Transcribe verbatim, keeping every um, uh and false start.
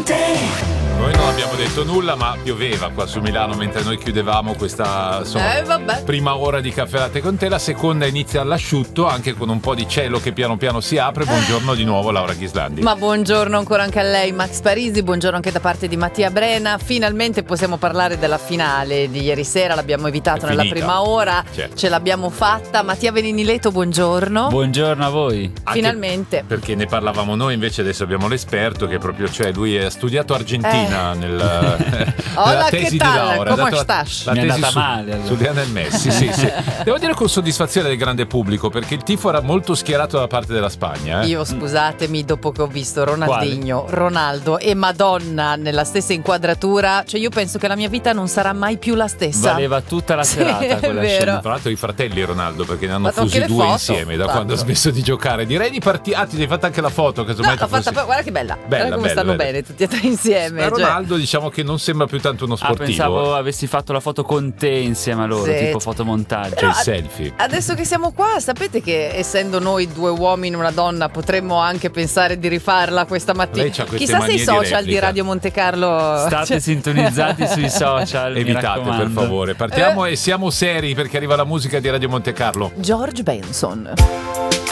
Noi non abbiamo detto nulla, ma pioveva qua su Milano mentre noi chiudevamo questa insomma, eh, vabbè. prima ora di Caffè Latte con te. La seconda inizia all'asciutto, anche con un po' di cielo che piano piano si apre. Buongiorno di nuovo Laura Ghislandi. Ma buongiorno ancora anche a lei Max Parisi, buongiorno anche da parte di Mattia Brena. Finalmente possiamo parlare della finale di ieri sera, l'abbiamo evitato È nella finita. prima ora, Certo. Ce l'abbiamo fatta. Mattia Venini Leto, buongiorno. Buongiorno a voi. Anche Finalmente. perché ne parlavamo noi, invece adesso abbiamo l'esperto che proprio, cioè lui ha studiato Argentina Eh. nel Hola, nella che tesi di tal? laurea. Come Ha dato la- stas? La Mi è tesi andata su, male, allora. su Lionel Messi, sì, sì. Devo dire con soddisfazione del grande pubblico, perché il tifo era molto schierato da parte della Spagna. Eh? Io scusatemi, dopo che ho visto Ronaldinho, Ronaldo e Madonna nella stessa inquadratura, cioè io penso che la mia vita non sarà mai più la stessa. Valeva tutta la Sì, serata è quella vero. scena. Tra l'altro i fratelli Ronaldo, perché ne hanno Fatto fusi anche le due foto, insieme da tanto. quando ha smesso di giocare. Direi di partire. Ah, ti sei fatta anche la foto, No, casomai l'ho ti fatta, fossi- poi, guarda che bella, Bella, guarda come bella, stanno bella. bene tutti e tre insieme. Ma cioè. Ronaldo diciamo che non sembra più tanto uno Ah, sportivo. pensavo avessi fatto la foto con te insieme a loro, Sì. tipo fotomontaggio. Cioè il No, selfie. Adesso che siamo qua, sapete che essendo noi due uomini e una donna potremmo anche pensare di rifarla questa mattina. Lei c'ha queste Chissà se i manie di social di, replica. Radio Monte Carlo State cioè- sintonizzati sui social, mi Evitate per raccomando. favore. Partiamo Eh. e siamo seri perché arriva la musica di Radio Monte Carlo. George Benson.